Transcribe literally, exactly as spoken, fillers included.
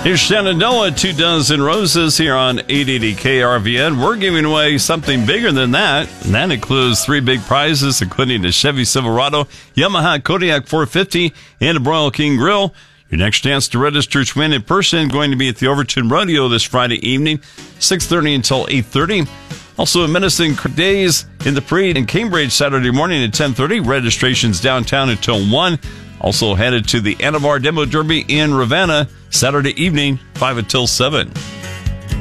Here's Shenandoah, Two Dozen Roses here on eight eighty K R V N. We're giving away something bigger than that, and that includes three big prizes, including a Chevy Silverado, Yamaha Kodiak four fifty, and a Broil King Grill. Your next chance to register to win in person going to be at the Overton Rodeo this Friday evening, six thirty until eight thirty. Also in Medicine Days in the Parade in Cambridge Saturday morning at ten thirty. Registrations downtown until one. Also headed to the Anavar Demo Derby in Ravenna Saturday evening, five until seven.